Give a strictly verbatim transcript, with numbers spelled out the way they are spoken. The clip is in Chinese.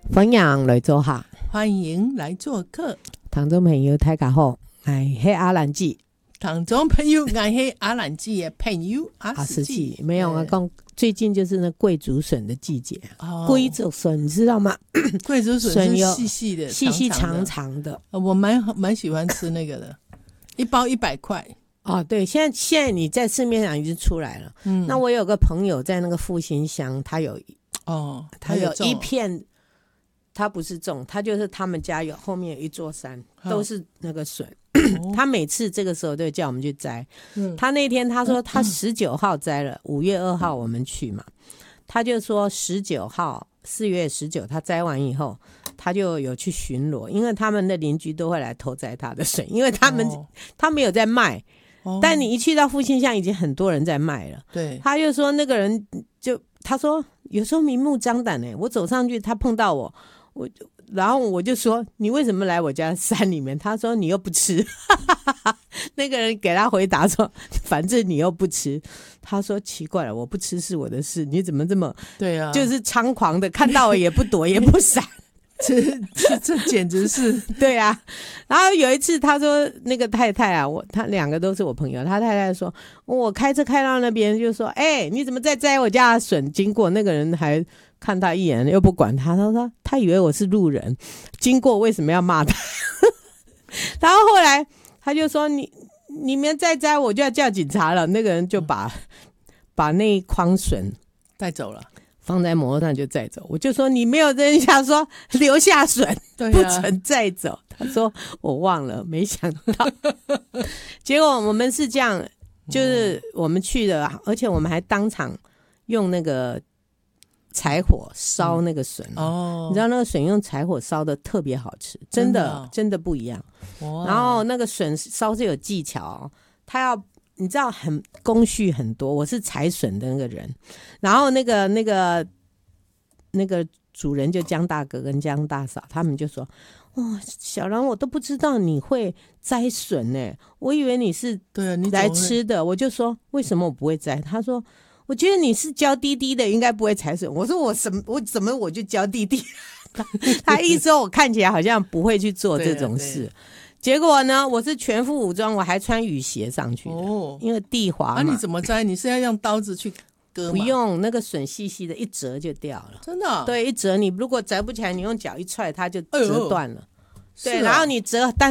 分享来做客， 欢迎来做客。 听众朋友大家好，哎，是阿兰姐。 听众朋友，我是阿兰姐的朋友阿斯姐。 没有啊，讲最近就是那贵竹笋的季节， 哦、 贵竹笋你知道吗？ 贵竹笋是细细的、 细细长长的， 我蛮蛮喜欢吃那个的，一包一百块。 哦，对，现在现在你在市面上已经出来了。嗯，那我有个朋友在那个复兴乡，他有哦， 他有一片。他不是种，他就是他们家有后面有一座山，都是那个笋。哦、他每次这个时候都会叫我们去摘。嗯、他那天他说他十九号摘了，五、嗯、月二号我们去嘛，他就说十九号四月十九他摘完以后，他就有去巡逻，因为他们的邻居都会来偷摘他的笋，因为他们、哦、他没有在卖。哦、但你一去到复兴乡，已经很多人在卖了。 对， 他就说那个人就他说有时候明目张胆哎，我走上去，他碰到我。我然后我就说你为什么来我家山里面？他说你又不吃。那个人给他回答说反正你又不吃。他说奇怪了，我不吃是我的事，你怎么这么对啊， 就是猖狂的，看到我也不躲也不闪。 这这这简直是对啊。然后有一次他说那个太太啊，我他两个都是我朋友，他太太说我开车开到那边就说哎、欸，你怎么在摘我家的笋？经过那个人还看他一眼又不管他，他说他以为我是路人经过为什么要骂他？然后后来他就说你你们再摘我就要叫警察了。那个人就把、嗯、把那一筐笋带走了，放在摩托上就载走。我就说你没有跟人家说留下笋、啊、不准载走。他说我忘了，没想到。结果我们是这样，就是我们去的，而且我们还当场用那个柴火烧那个笋、嗯哦、你知道那个笋用柴火烧的特别好吃，真的真的, 哦、真的不一样。然后那个笋烧是有技巧、哦，它要你知道很工序很多，我是采笋的那个人，然后那个那个那个主人就江大哥跟江大嫂，他们就说哇，小兰我都不知道你会摘笋呢，我以为你是来吃的。我就说为什么我不会摘？他说我觉得你是娇滴滴的，应该不会采笋。我说我什么我怎么我就娇滴滴？他一说我看起来好像不会去做这种事。结果呢，我是全副武装，我还穿雨鞋上去的、哦、因为地滑嘛。 那、啊、你怎么摘？你是要用刀子去割吗？ 不用，那个笋细细的，一折就掉了。 真的、哦？ 对，一折你如果折不起来，你用脚一踹，它就折断了。 哎、 对， 哦、 然后你折，但